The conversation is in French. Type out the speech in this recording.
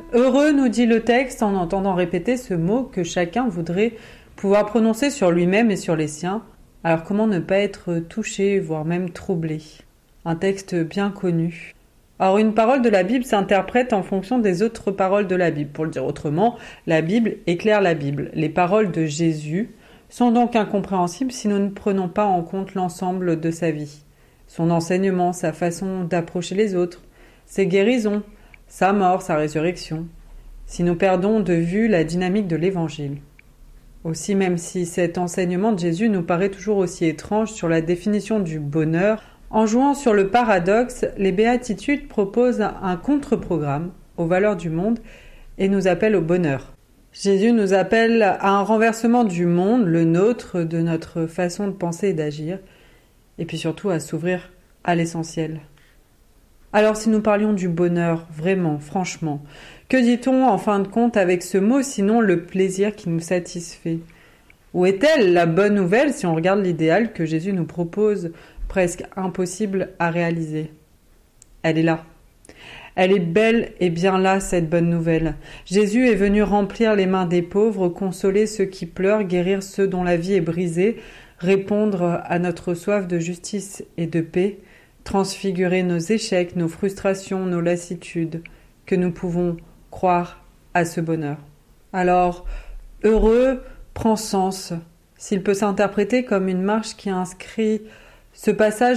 Heureux, nous dit le texte en entendant répéter ce mot que chacun voudrait pouvoir prononcer sur lui-même et sur les siens. Alors comment ne pas être touché, voire même troublé? Un texte bien connu. Or, une parole de la Bible s'interprète en fonction des autres paroles de la Bible. Pour le dire autrement, la Bible éclaire la Bible. Les paroles de Jésus sont donc incompréhensibles si nous ne prenons pas en compte l'ensemble de sa vie. Son enseignement, sa façon d'approcher les autres, ses guérisons, sa mort, sa résurrection, si nous perdons de vue la dynamique de l'Évangile. Aussi, même si cet enseignement de Jésus nous paraît toujours aussi étrange sur la définition du bonheur, en jouant sur le paradoxe, les béatitudes proposent un contre-programme aux valeurs du monde et nous appellent au bonheur. Jésus nous appelle à un renversement du monde, le nôtre, de notre façon de penser et d'agir, et puis surtout à s'ouvrir à l'essentiel. Alors si nous parlions du bonheur, vraiment, franchement, que dit-on en fin de compte avec ce mot, sinon le plaisir qui nous satisfait? Où est-elle la bonne nouvelle si on regarde l'idéal que Jésus nous propose, presque impossible à réaliser? Elle est là. Elle est belle et bien là, cette bonne nouvelle. Jésus est venu remplir les mains des pauvres, consoler ceux qui pleurent, guérir ceux dont la vie est brisée, répondre à notre soif de justice et de paix, transfigurer nos échecs, nos frustrations, nos lassitudes, que nous pouvons croire à ce bonheur. Alors, heureux prend sens, s'il peut s'interpréter comme une marche qui inscrit ce passage